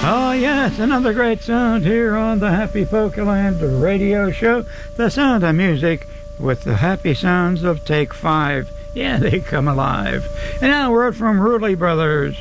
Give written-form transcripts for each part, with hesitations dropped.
Oh yes, another great sound here on the Happy Polkaland radio show. The sound of music with the happy sounds of Take 5. Yeah, they come alive. And now a word from Rulli Brothers.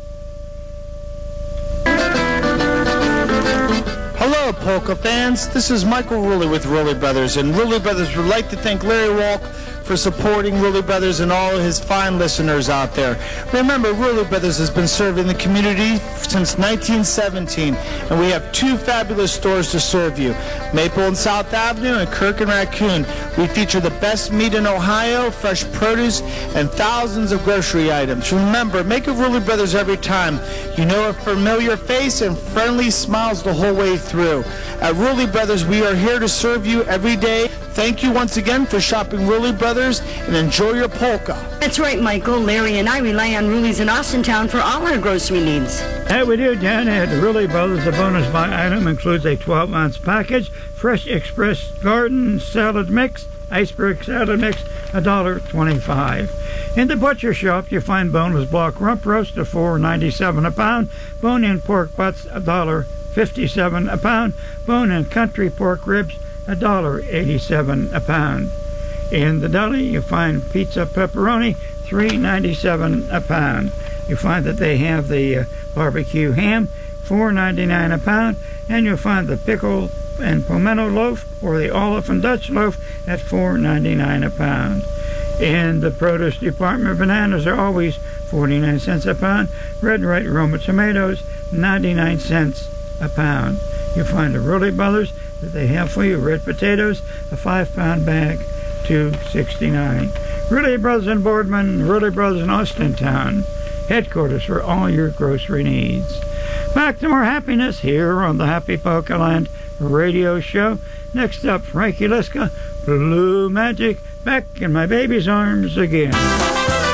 Hello, polka fans. This is Michael Rulli with Rulli Brothers, and Rulli Brothers would like to thank Larry Walk for supporting Rulli Brothers and all of his fine listeners out there. Remember, Rulli Brothers has been serving the community since 1917, and we have two fabulous stores to serve you, Maple and South Avenue and Kirk and Raccoon. We feature the best meat in Ohio, fresh produce, and thousands of grocery items. Remember, make a Rulli Brothers every time. You know a familiar face and friendly smiles the whole way through. At Rulli Brothers, we are here to serve you every day. Thank you once again for shopping Rulli Brothers, and enjoy your polka. That's right, Michael. Larry and I rely on Rulli's in Austintown for all our grocery needs. Hey, we do, Jan. At Rulli Brothers, the bonus buy item includes a 12-ounce package, Fresh Express Garden Salad Mix, Iceberg Salad Mix, $1.25. In the butcher shop, you find boneless block rump roast at $4.97 a pound, bone-in pork butts $1.57 a pound, bone-in country pork ribs $1.87 a pound. In the deli, you find pizza pepperoni, $3.97 a pound. You find that they have the barbecue ham, $4.99 a pound, and you'll find the pickle and pimento loaf or the olive and Dutch loaf at $4.99 a pound. In the produce department, bananas are always 49 cents a pound. Red and white Roma tomatoes, 99 cents a pound. You'll find the Rulli Brothers that they have for you. Red potatoes, a 5-pound bag, $2.69. Rulli Brothers in Boardman, Rulli Brothers in Austintown, headquarters for all your grocery needs. Back to more happiness here on the Happy Polkaland radio show. Next up, Frankie Liska, Blue Magic, back in my baby's arms again.